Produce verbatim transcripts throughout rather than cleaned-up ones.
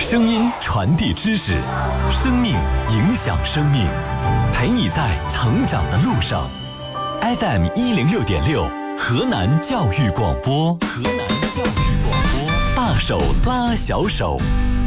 声音传递知识，生命影响生命，陪你在成长的路上。F M 一零六点六，河南教育广播，河南教育广播，大手拉小手。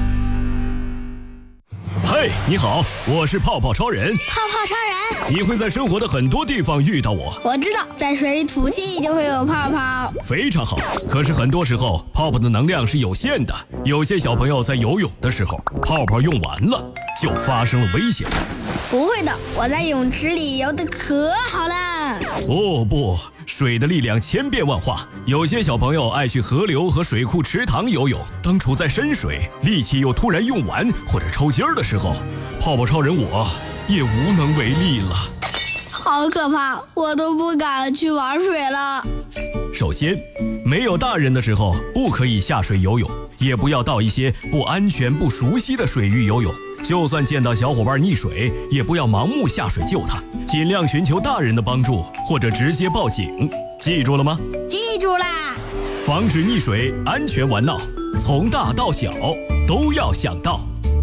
嘿，你好，我是泡泡超人。 泡泡超人， 你会在生活的很多地方遇到我。 我知道，在水里吐气就会有泡泡。 非常好，可是很多时候泡泡的能量是有限的，有些小朋友在游泳的时候，泡泡用完了，就发生了危险。 不会的，我在泳池里游得可好了。 哦不，水的力量千变万化，有些小朋友爱去河流和水库池塘游泳，当处在深水，力气又突然用完或者抽筋儿的时候，泡泡超人我也无能为力了。 好可怕，我都不敢去玩水了。 首先，没有大人的时候不可以下水游泳，也不要到一些不安全不熟悉的水域游泳，就算见到小伙伴溺水，也不要盲目下水救他，尽量寻求大人的帮助，或者直接报警。记住了吗？ 记住啦！ 防止溺水，安全玩闹，从大到小都要想到。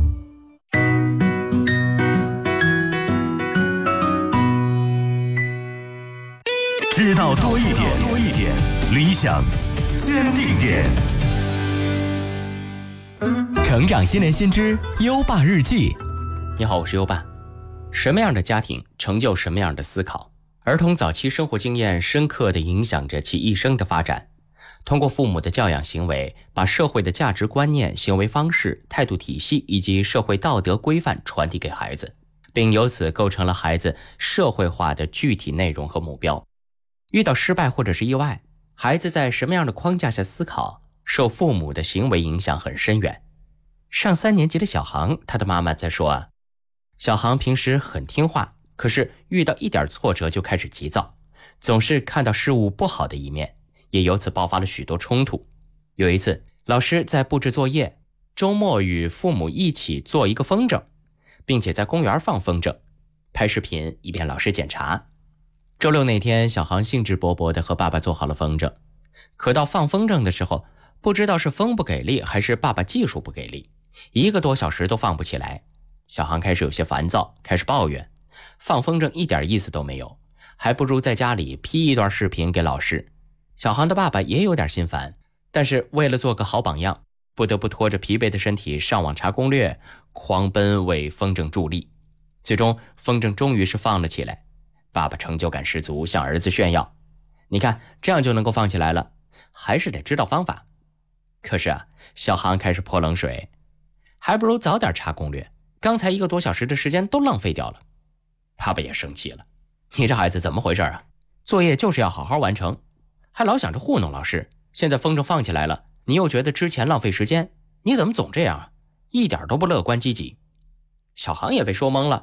知道多一点，多一点，理想坚定点。成长新年新知优爸日记。 你好，我是优爸。什么样的家庭成就什么样的思考？儿童早期生活经验深刻地影响着其一生的发展。通过父母的教养行为，把社会的价值观念、行为方式、态度体系以及社会道德规范传递给孩子，并由此构成了孩子社会化的具体内容和目标。遇到失败或者是意外，孩子在什么样的框架下思考，受父母的行为影响很深远。上三年级的小航，他的妈妈在说啊，小航平时很听话，可是遇到一点挫折就开始急躁，总是看到事物不好的一面，也由此爆发了许多冲突。有一次，老师在布置作业，周末与父母一起做一个风筝，并且在公园放风筝，拍视频以便老师检查。周六那天，小航兴致勃勃地和爸爸做好了风筝，可到放风筝的时候，不知道是风不给力还是爸爸技术不给力，一个多小时都放不起来。小航开始有些烦躁，开始抱怨，放风筝一点意思都没有，还不如在家里 P 一段视频给老师。小航的爸爸也有点心烦，但是为了做个好榜样，不得不拖着疲惫的身体上网查攻略，狂奔为风筝助力。最终风筝终于是放了起来，爸爸成就感十足，向儿子炫耀，你看这样就能够放起来了，还是得知道方法。可是啊，小航开始泼冷水，还不如早点查攻略，刚才一个多小时的时间都浪费掉了。爸爸也生气了，你这孩子怎么回事啊？作业就是要好好完成，还老想着糊弄老师，现在风筝放起来了，你又觉得之前浪费时间，你怎么总这样啊？一点都不乐观积极。小航也被说懵了，